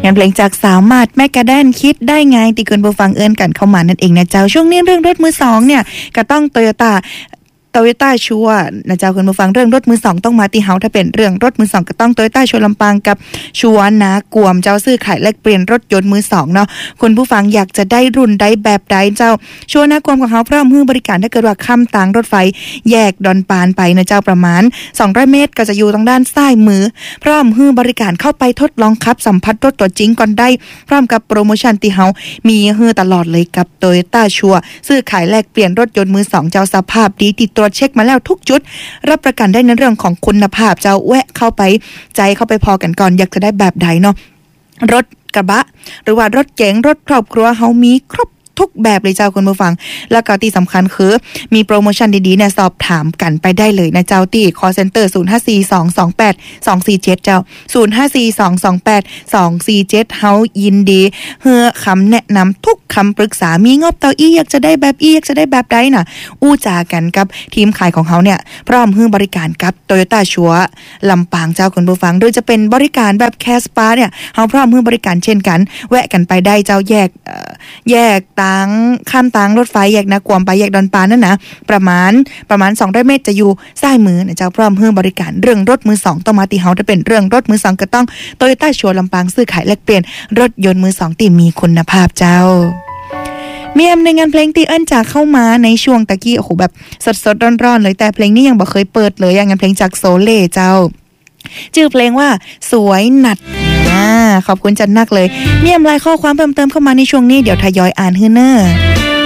งานเพลงจากสาวมาดแมกกาแดนคิดได้ไงตีเกินผู้ฟังเอิ้นกันเข้ามานั่นเองนะเจ้าช่วงนี้เรื่องรถมือสองเนี่ยก็ต้องโตโยต้าชัวนะเจ้าคุณผู้ฟังเรื่องรถมือสองต้องมาตีเฮาถ้าเป็นเรื่องรถมือสองก็ต้องโตโยต้าชัวลำปางกับชัวนะกวมเจ้าซื้อขายแลกเปลี่ยนรถยนต์มือสองเนาะคุณผู้ฟังอยากจะได้รุ่นใดแบบใดเจ้าชัวนะกวมของเฮาพร้อมให้บริการถ้าเกิดว่าข้ามทางรถไฟแยกดอนปานไปนะเจ้าประมาณ200เมตรก็จะอยู่ทางด้านซ้ายมือพร้อมให้บริการเข้าไปทดลองขับสัมผัสรถตัวจริงก่อนได้พร้อมกับโปรโมชั่นที่เฮามีให้ตลอดเลยกับโตโยต้าชัวซื้อขายแลกเปลี่ยนรถยนต์มือสองเจ้าสภาพดีติดตรวจเช็คมาแล้วทุกจุดรับประกันได้ในเรื่องของคุณภาพเจ้าแวะเข้าไปใจเข้าไปพอกันก่อนอยากจะได้แบบใดเนาะรถกระบะหรือว่ารถเก๋งรถครอบครัวเฮามีครบทุกแบบเลยเจ้าคุณผู้ฟังแล้วก็ที่สำคัญคือมีโปรโมชั่นดีๆเนี่ยสอบถามกันไปได้เลยนะเจ้าที่ call center 0542282247เจ้า0542282247เฮายินดีเฮือคำแนะนำทุกคำปรึกษามีงบเต้าอี้อยากจะได้แบบอี้อยากจะได้แบบใดน่ะอู้จากันกับทีมขายของเฮาเนี่ยพร้อมฮือบริการกับ Toyota ชัวลำปางเจ้าคุณผู้ฟังโดยจะเป็นบริการแบบแคสปาเนี่ยเฮาพร้อมฮือบริการเช่นกันแวะกันไปได้เจ้าแยกข้ามทางรถไฟแยกนะกวมไปแยกดอนปานนั่นนะประมาณ200เมตรจะอยู่ซ้ายมือนะเจ้าพร้อมให้บริการเรื่องรถมือสองต้องมาตีเฮาถ้าเป็นเรื่องรถมือสองก็ต้อง Toyota ชัวลำปางซื้อขายแลกเปลี่ยนรถยนต์มือสองที่มีคุณภาพเจ้ามีในงานเพลงที่เอิ้นจากเข้ามาในช่วงตะกี้โอ้โหแบบสดๆร้อนๆเลยแต่เพลงนี้ยังบ่เคยเปิดเลยงานเพลงจากโซเล่เจ้าชื่อเพลงว่าสวยหนัดขอบคุณจันนักเลยมีอะไรข้อความเพิ่มเติมเข้ามาในช่วงนี้เดี๋ยวทยอยอ่านให้เนอ